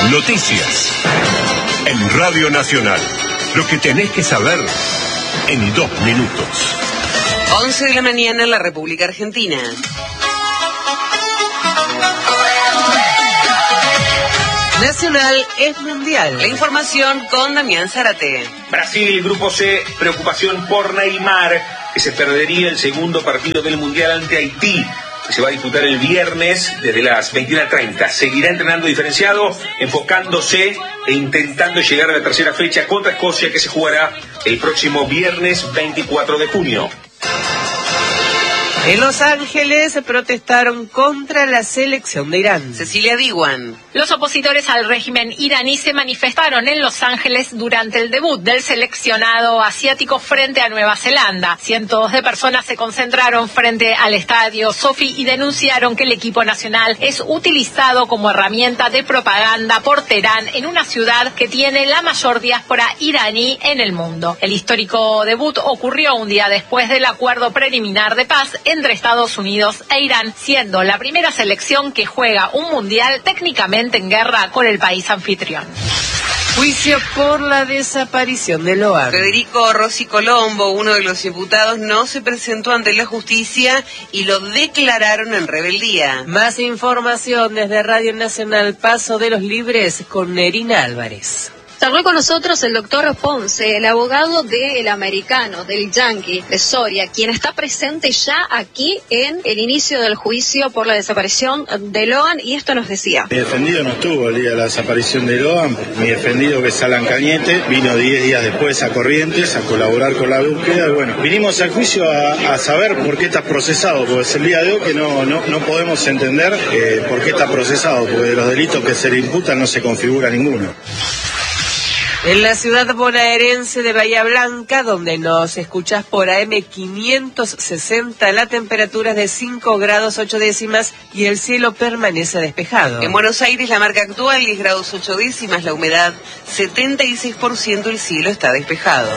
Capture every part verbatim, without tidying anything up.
Noticias en Radio Nacional. Lo que tenés que saber en dos minutos. once de la mañana en la República Argentina. Nacional es mundial. La información con Damián Zárate. Brasil, Grupo C, preocupación por Neymar, que se perdería el segundo partido del Mundial ante Haití, que se va a disputar el viernes desde las veintiuna treinta. Seguirá entrenando diferenciado, enfocándose e intentando llegar a la tercera fecha contra Escocia, que se jugará el próximo viernes veinticuatro de junio. En Los Ángeles protestaron contra la selección de Irán. Cecilia Diwan. Los opositores al régimen iraní se manifestaron en Los Ángeles durante el debut del seleccionado asiático frente a Nueva Zelanda. Cientos de personas se concentraron frente al estadio Sophie y denunciaron que el equipo nacional es utilizado como herramienta de propaganda por Teherán en una ciudad que tiene la mayor diáspora iraní en el mundo. El histórico debut ocurrió un día después del acuerdo preliminar de paz entre Estados Unidos e Irán, siendo la primera selección que juega un mundial técnicamente en guerra con el país anfitrión. Juicio por la desaparición de Loan. Federico Rossi Colombo, uno de los imputados, no se presentó ante la justicia y lo declararon en rebeldía. Más información desde Radio Nacional Paso de los Libres con Nerina Álvarez. Charló con nosotros el doctor Ponce, el abogado del americano, del Yankee, de Soria, quien está presente ya aquí en el inicio del juicio por la desaparición de Loan, y esto nos decía. Mi defendido no estuvo el día de la desaparición de Loan. Mi defendido, que es Alan Cañete, vino diez días después a Corrientes a colaborar con la búsqueda. Y bueno, vinimos al juicio a, a saber por qué está procesado, porque es el día de hoy que no, no, no podemos entender eh, por qué está procesado, porque de los delitos que se le imputan no se configura ninguno. En la ciudad bonaerense de Bahía Blanca, donde nos escuchás por A M quinientos sesenta, la temperatura es de cinco grados ocho décimas y el cielo permanece despejado. En Buenos Aires la marca actual diez grados ocho décimas, la humedad setenta y seis por ciento, el cielo está despejado.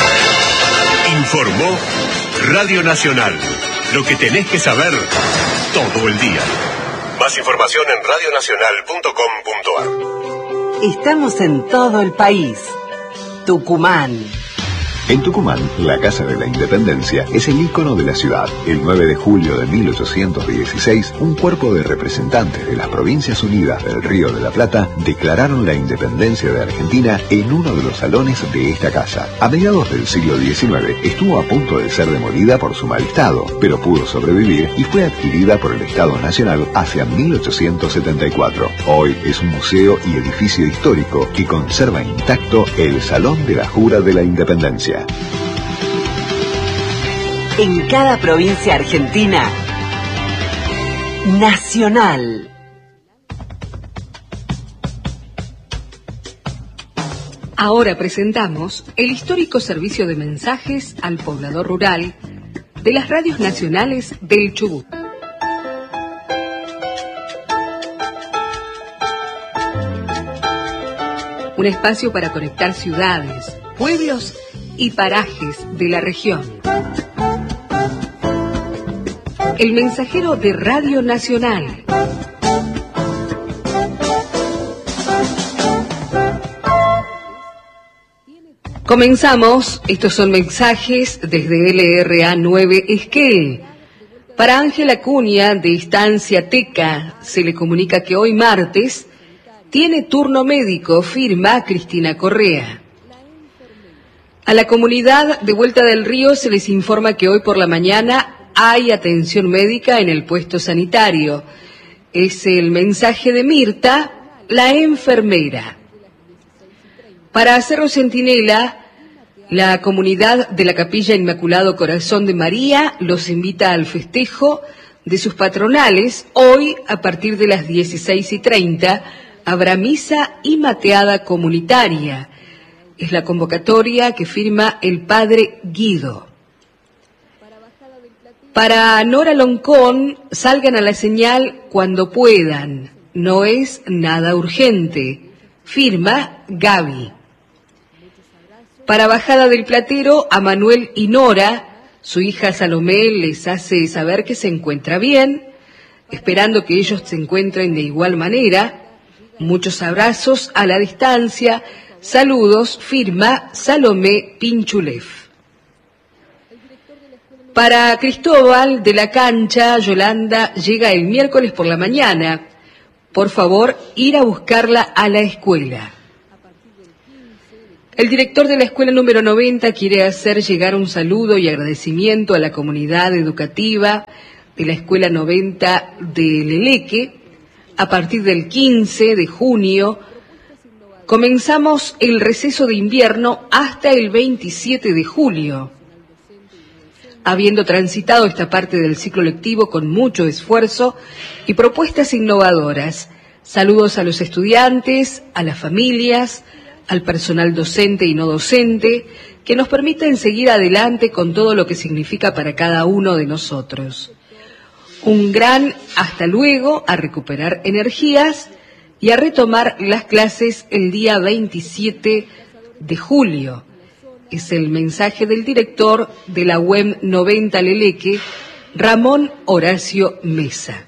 Informó Radio Nacional. Lo que tenés que saber todo el día. Más información en radio nacional punto com punto ar. Estamos en todo el país. Tucumán. En Tucumán, la Casa de la Independencia es el ícono de la ciudad. El nueve de julio de mil ochocientos dieciséis, un cuerpo de representantes de las Provincias Unidas del Río de la Plata declararon la independencia de Argentina en uno de los salones de esta casa. A mediados del siglo diecinueve estuvo a punto de ser demolida por su mal estado, pero pudo sobrevivir y fue adquirida por el Estado Nacional hacia mil ochocientos setenta y cuatro. Hoy es un museo y edificio histórico que conserva intacto el Salón de la Jura de la Independencia. En cada provincia argentina, Nacional. Ahora presentamos el histórico servicio de mensajes al poblador rural de las radios nacionales del Chubut. Un espacio para conectar ciudades, pueblos y parajes de la región. El mensajero de Radio Nacional. Comenzamos. Estos son mensajes desde L R A nueve Esquel. Para Ángela Acuña, de Estancia Teca, se le comunica que hoy martes tiene turno médico, firma Cristina Correa. A la comunidad de Vuelta del Río se les informa que hoy por la mañana hay atención médica en el puesto sanitario. Es el mensaje de Mirta, la enfermera. Para Cerro Centinela, la comunidad de la Capilla Inmaculado Corazón de María los invita al festejo de sus patronales. Hoy, a partir de las dieciséis y treinta, habrá misa y mateada comunitaria. Es la convocatoria que firma el padre Guido. Para Nora Loncón, salgan a la señal cuando puedan. No es nada urgente. Firma Gaby. Para Bajada del Platero, a Manuel y Nora, su hija Salomé les hace saber que se encuentra bien, esperando que ellos se encuentren de igual manera. Muchos abrazos a la distancia. Saludos, firma Salomé Pinchulev. Para Cristóbal de la Cancha, Yolanda llega el miércoles por la mañana. Por favor, ir a buscarla a la escuela. El director de la escuela número noventa quiere hacer llegar un saludo y agradecimiento a la comunidad educativa de la escuela noventa de Leleque. A partir del quince de junio comenzamos el receso de invierno hasta el veintisiete de julio. Habiendo transitado esta parte del ciclo lectivo con mucho esfuerzo y propuestas innovadoras, saludos a los estudiantes, a las familias, al personal docente y no docente, que nos permiten seguir adelante con todo lo que significa para cada uno de nosotros. Un gran hasta luego, a recuperar energías y a retomar las clases el día veintisiete de julio. Es el mensaje del director de la U E M noventa Leleque, Ramón Horacio Mesa.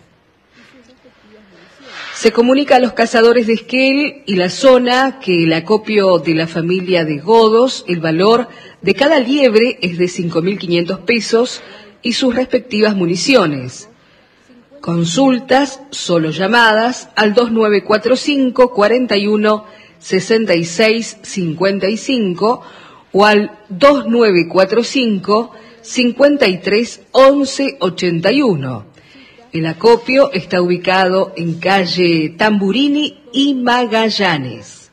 Se comunica a los cazadores de Esquel y la zona que el acopio de la familia de Godos, el valor de cada liebre es de cinco mil quinientos pesos y sus respectivas municiones. Consultas, solo llamadas al dos nueve cuatro cinco, cuarenta y uno, sesenta y seis, cincuenta y cinco o al dos nueve cuatro cinco, cincuenta y tres, once, ochenta y uno. El acopio está ubicado en calle Tamburini y Magallanes.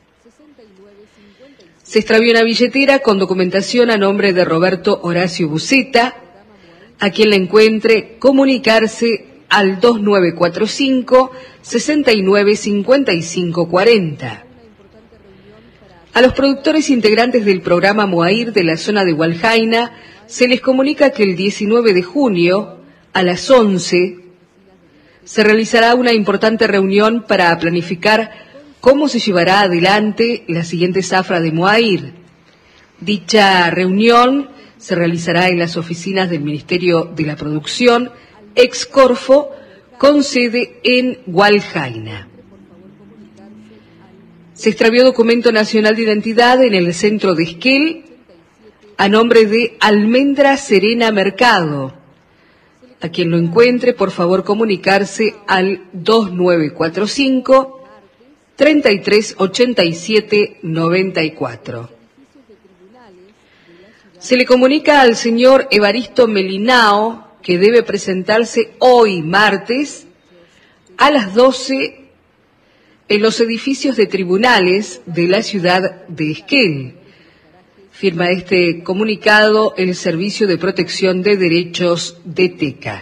Se extravió una billetera con documentación a nombre de Roberto Horacio Buceta. A quien la encuentre, comunicarse al dos nueve cuatro cinco, sesenta y nueve, cincuenta y cinco, cuarenta. A los productores integrantes del programa Moair de la zona de Hualjaina se les comunica que el diecinueve de junio a las once se realizará una importante reunión para planificar cómo se llevará adelante la siguiente zafra de Moair. Dicha reunión se realizará en las oficinas del Ministerio de la Producción, ex Corfo, con sede en Hualjaina. Se extravió documento nacional de identidad en el centro de Esquel a nombre de Almendra Serena Mercado. A quien lo encuentre, por favor comunicarse al dos nueve cuatro cinco, treinta y tres, ochenta y siete, noventa y cuatro. Se le comunica al señor Evaristo Melinao que debe presentarse hoy, martes, a las doce en los edificios de tribunales de la ciudad de Esquel. Firma este comunicado el Servicio de Protección de Derechos de Teca.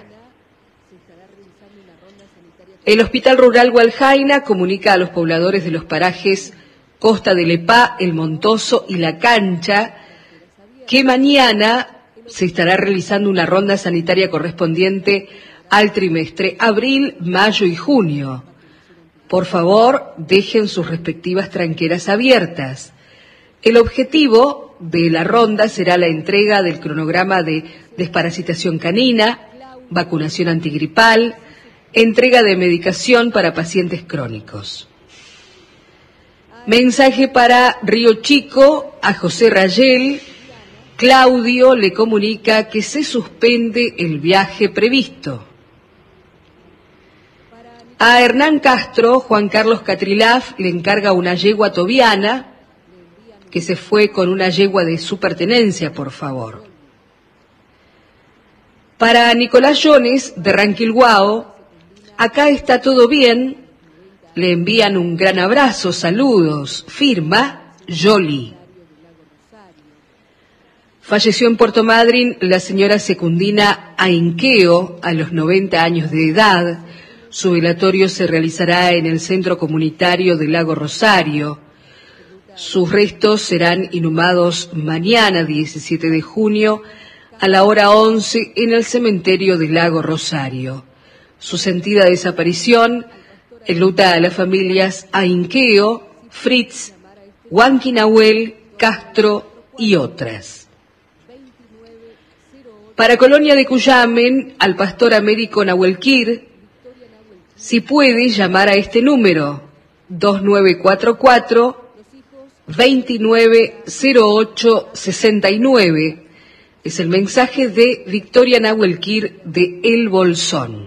El Hospital Rural Hualjaina comunica a los pobladores de los parajes Costa del Epá, El Montoso y La Cancha que mañana se estará realizando una ronda sanitaria correspondiente al trimestre abril, mayo y junio. Por favor, dejen sus respectivas tranqueras abiertas. El objetivo de la ronda será la entrega del cronograma de desparasitación canina, vacunación antigripal, entrega de medicación para pacientes crónicos. Mensaje para Río Chico, a José Rayel. Claudio le comunica que se suspende el viaje previsto. A Hernán Castro, Juan Carlos Catrilaf le encarga una yegua tobiana, que se fue con una yegua de su pertenencia, por favor. Para Nicolás Jones, de Ranquilhuao, acá está todo bien, le envían un gran abrazo, saludos, firma Jolie. Falleció en Puerto Madryn la señora Secundina Ainqueo a los noventa años de edad. Su velatorio se realizará en el Centro Comunitario del Lago Rosario. Sus restos serán inhumados mañana, diecisiete de junio, a la hora once en el Cementerio del Lago Rosario. Su sentida desaparición enluta a las familias Ainqueo, Fritz, Huanquinahuel, Castro y otras. Para Colonia de Cuyamen, al pastor Américo Nahuelquir, si puede llamar a este número, dos nueve cuatro cuatro, dos nueve cero ocho seis nueve. Es el mensaje de Victoria Nahuelquir de El Bolsón.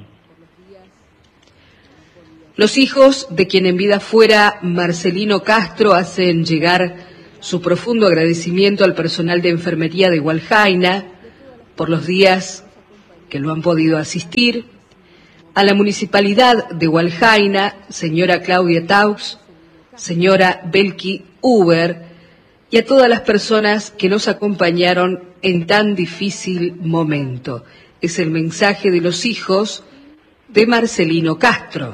Los hijos de quien en vida fuera Marcelino Castro hacen llegar su profundo agradecimiento al personal de enfermería de Hualjaina por los días que lo han podido asistir, a la municipalidad de Hualjaina, señora Claudia Taux, señora Belki Uber, y a todas las personas que nos acompañaron en tan difícil momento. Es el mensaje de los hijos de Marcelino Castro.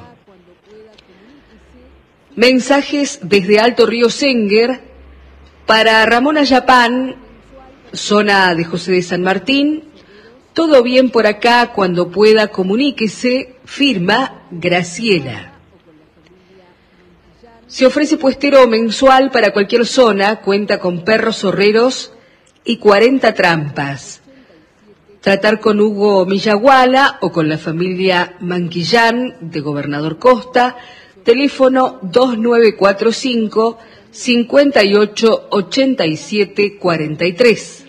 Mensajes desde Alto Río Senguer para Ramón Ayapán, zona de José de San Martín. Todo bien por acá, cuando pueda comuníquese, firma Graciela. Se ofrece puestero mensual para cualquier zona, cuenta con perros horreros y cuarenta trampas. Tratar con Hugo Millaguala o con la familia Manquillán de Gobernador Costa, teléfono dos nueve cuatro cinco, cinco ocho ocho siete cuatro tres.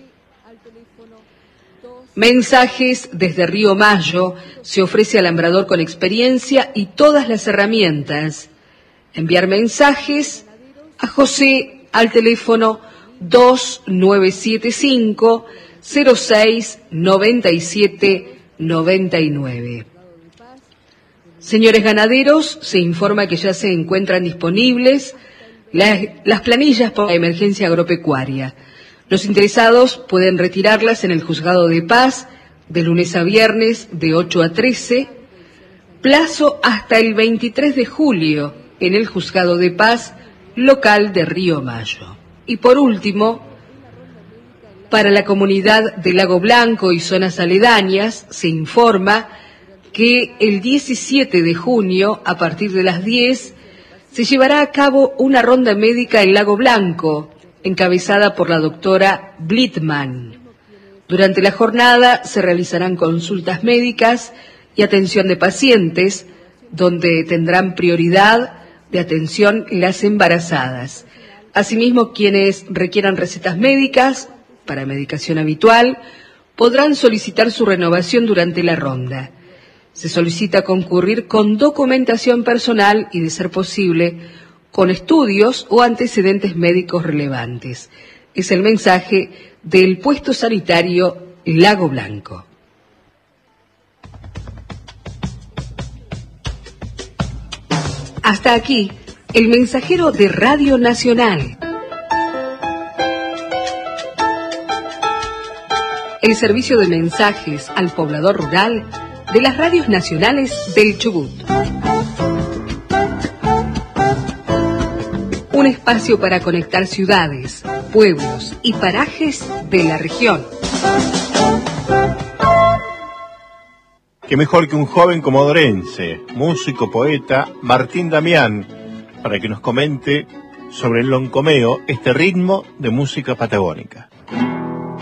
Mensajes desde Río Mayo, se ofrece alambrador con experiencia y todas las herramientas. Enviar mensajes a José al teléfono dos nueve siete cinco, cero seis nueve siete nueve nueve. Señores ganaderos, se informa que ya se encuentran disponibles las, las planillas por la emergencia agropecuaria. Los interesados pueden retirarlas en el Juzgado de Paz de lunes a viernes de ocho a trece, plazo hasta el veintitrés de julio en el Juzgado de Paz local de Río Mayo. Y por último, para la comunidad de Lago Blanco y zonas aledañas, se informa que el diecisiete de junio, a partir de las diez, se llevará a cabo una ronda médica en Lago Blanco, encabezada por la doctora Blitman. Durante la jornada se realizarán consultas médicas y atención de pacientes, donde tendrán prioridad de atención las embarazadas. Asimismo, quienes requieran recetas médicas para medicación habitual podrán solicitar su renovación durante la ronda. Se solicita concurrir con documentación personal y, de ser posible, con estudios o antecedentes médicos relevantes. Es el mensaje del puesto sanitario Lago Blanco. Hasta aquí, el mensajero de Radio Nacional. El servicio de mensajes al poblador rural de las radios nacionales del Chubut. Un espacio para conectar ciudades, pueblos y parajes de la región. Qué mejor que un joven comodorense, músico, poeta, Martín Damián, para que nos comente sobre el loncomeo, este ritmo de música patagónica.